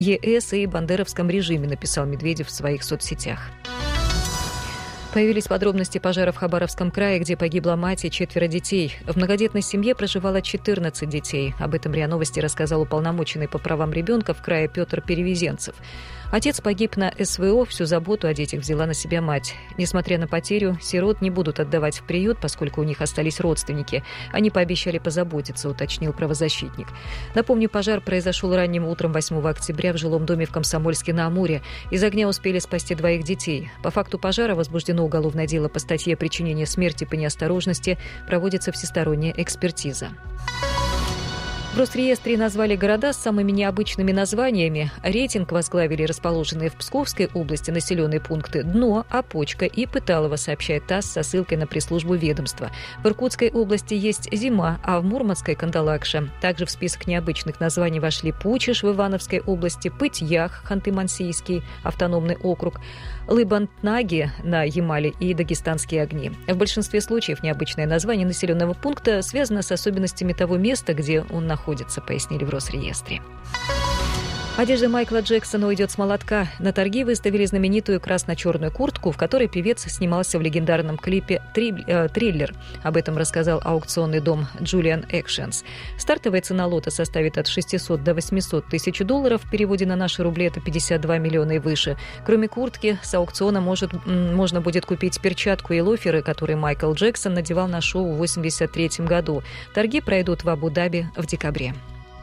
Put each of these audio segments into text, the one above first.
ЕС и бандеровском режиме, написал Медведев в своих соцсетях. Появились подробности пожара в Хабаровском крае, где погибла мать и 4 детей. В многодетной семье проживало 14 детей. Об этом РИА Новости рассказал уполномоченный по правам ребенка в крае Петр Перевезенцев. Отец погиб на СВО, всю заботу о детях взяла на себя мать. Несмотря на потерю, сирот не будут отдавать в приют, поскольку у них остались родственники. Они пообещали позаботиться, уточнил правозащитник. Напомню, пожар произошел ранним утром 8 октября в жилом доме в Комсомольске-на-Амуре. Из огня успели спасти 2 детей. По факту пожара возбуждено уголовное дело по статье «Причинение смерти по неосторожности», проводится всесторонняя экспертиза. В Росреестре назвали города с самыми необычными названиями. Рейтинг возглавили расположенные в Псковской области населенные пункты Дно, Опочка и Пыталово, сообщает ТАСС со ссылкой на пресс-службу ведомства. В Иркутской области есть Зима, а в Мурманской – Кандалакша. Также в список необычных названий вошли Пучеж в Ивановской области, Пыть-Ях, Ханты-Мансийский автономный округ, Лыбантнаги на Ямале и Дагестанские огни. В большинстве случаев необычное название населенного пункта связано с особенностями того места, где он находится, пояснили в Росреестре. Одежда Майкла Джексона уйдет с молотка. На торги выставили знаменитую красно-черную куртку, в которой певец снимался в легендарном клипе «Триллер». Об этом рассказал аукционный дом Julian Actions. Стартовая цена лота составит от 600 до 800 тысяч долларов. В переводе на наши рубли это 52 миллиона и выше. Кроме куртки, с аукциона можно будет купить перчатку и лоферы, которые Майкл Джексон надевал на шоу в 1983 году. Торги пройдут в Абу-Даби в декабре.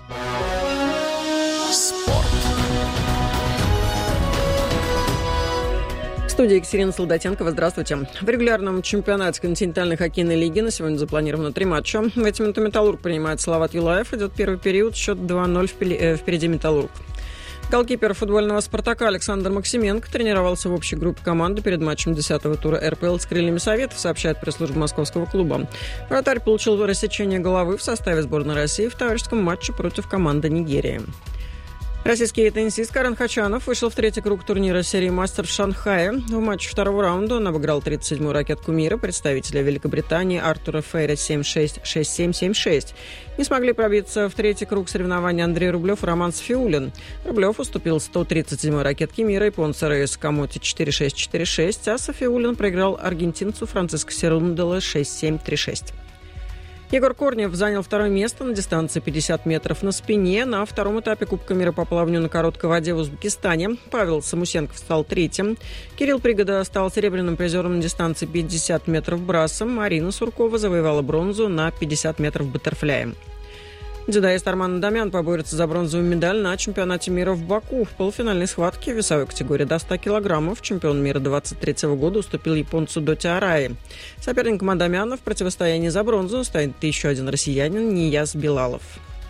В студии Екатерина Солдатенкова. Здравствуйте. В регулярном чемпионате континентальной хоккейной лиги на сегодня запланировано 3 матча. В эти минуты «Металлург» принимает Салават Юлаев. Идет первый период, счет 2-0 впереди «Металлург». Голкипер футбольного «Спартака» Александр Максименко тренировался в общей группе команды перед матчем 10-го тура РПЛ с «Крыльями Советов», сообщает пресс-служба московского клуба. Вратарь получил рассечение головы в составе сборной России в товарищеском матче против команды Нигерии. Российский теннисист Карен Хачанов вышел в 3-й круг турнира серии «Мастер» в Шанхае. В матче 2-го раунда он обыграл 37-ю ракетку мира, представителя Великобритании Артура Фейра 7-6, 6-7, 7-6. Не смогли пробиться в 3-й круг соревнований Андрей Рублев и Роман Сафиуллин. Рублев уступил 137-й ракетке мира японца Рейса Камоти 4-6, 4-6, а Сафиуллин проиграл аргентинцу Франциско Серундело 6-7, 3-6. Егор Корнев занял 2-е место на дистанции 50 метров на спине на 2-м этапе Кубка мира по плаванию на короткой воде в Узбекистане. Павел Самусенков стал 3-м. Кирилл Пригода стал серебряным призером на дистанции 50 метров брасом. Марина Суркова завоевала бронзу на 50 метров баттерфляем. Дзюдоист Арман Адамян поборется за бронзовую медаль на чемпионате мира в Баку. В полуфинальной схватке в весовой категории до 100 килограммов чемпион мира 23-го года уступил японцу Доти Араи. Соперником Адамяна в противостоянии за бронзу станет еще один россиянин Нияз Билалов.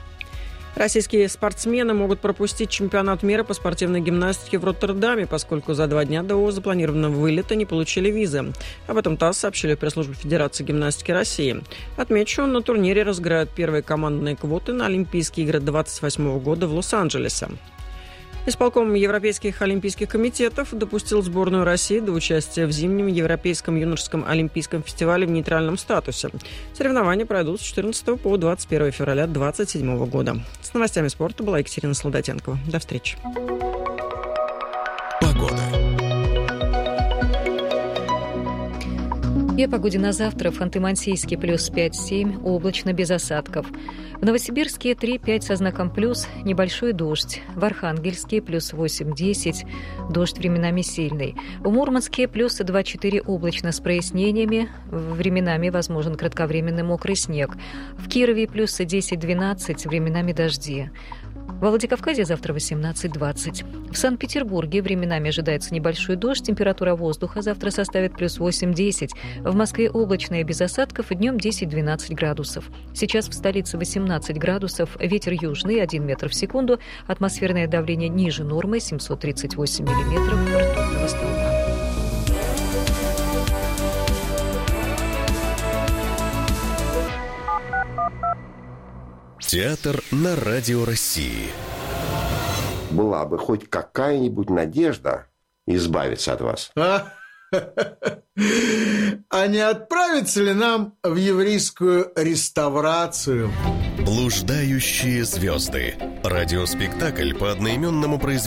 Российские спортсмены могут пропустить чемпионат мира по спортивной гимнастике в Роттердаме, поскольку за 2 дня до запланированного вылета не получили визы. Об этом ТАСС сообщили в пресс-службе Федерации гимнастики России. Отмечу, на турнире разыграют первые командные квоты на Олимпийские игры 2028 года в Лос-Анджелесе. Исполком Европейских олимпийских комитетов допустил сборную России до участия в зимнем Европейском юношеском олимпийском фестивале в нейтральном статусе. Соревнования пройдут с 14 по 21 февраля 2027 года. С новостями спорта была Екатерина Солдатенкова. До встречи. Погода. И о погоде на завтра. В Ханты-Мансийске плюс 5-7, облачно, без осадков. В Новосибирске 3-5 со знаком плюс, небольшой дождь. В Архангельске плюс 8-10, дождь временами сильный. В Мурманске плюс 2-4, облачно, с прояснениями. Временами возможен кратковременный мокрый снег. В Кирове плюс 10-12, временами дожди. В Владикавказе завтра 18-20. В Санкт-Петербурге временами ожидается небольшой дождь. Температура воздуха завтра составит плюс 8-10. В Москве облачно и без осадков, и днем 10-12 градусов. Сейчас в столице 18 градусов, ветер южный 1 метр в секунду, атмосферное давление ниже нормы 738 миллиметров ртутного столба. Театр на Радио России. Была бы хоть какая-нибудь надежда избавиться от вас. А не отправиться ли нам в еврейскую реставрацию? Блуждающие звезды. Радиоспектакль по одноименному произведению